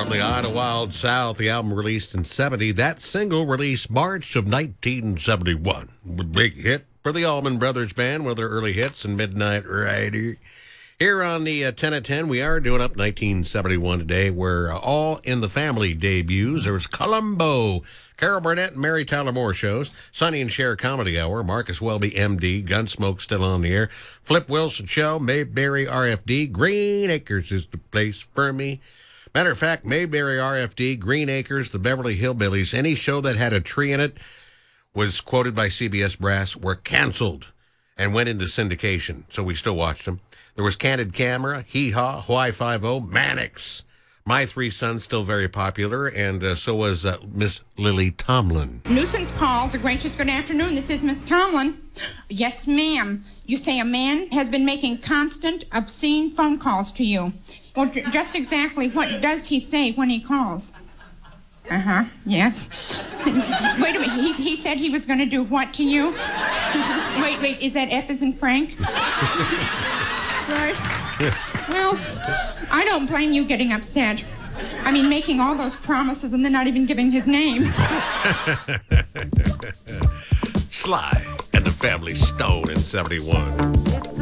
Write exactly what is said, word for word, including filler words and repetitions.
From the Ida Wild South, the album released in seventy. That single released March of nineteen seventy-one. Big hit for the Allman Brothers Band with their early hits and Midnight Rider. Here on the uh, ten at ten, we are doing up nineteen seventy-one today, where uh, All in the Family debuts. There was Columbo, Carol Burnett and Mary Tyler Moore shows, Sonny and Cher Comedy Hour, Marcus Welby, M D, Gunsmoke still on the air, Flip Wilson Show, Mayberry R F D, Green Acres is the place for me. Matter of fact, Mayberry R F D, Green Acres, the Beverly Hillbillies, any show that had a tree in it was quoted by C B S Brass, were canceled and went into syndication, so we still watched them. There was Candid Camera, Hee Haw, Hawaii Five-O, Mannix. My Three Sons, still very popular, and uh, so was uh, Miss Lily Tomlin. Nuisance calls. A gracious good afternoon. This is Miss Tomlin. Yes, ma'am. You say a man has been making constant, obscene phone calls to you. Well, j- just exactly what does he say when he calls? Uh-huh, yes. Wait a minute, he, he said he was going to do what to you? wait, wait, is that F as in Frank? Right. Well, I don't blame you getting upset. I mean, making all those promises and then not even giving his name. Sly and the Family Stone in seventy-one.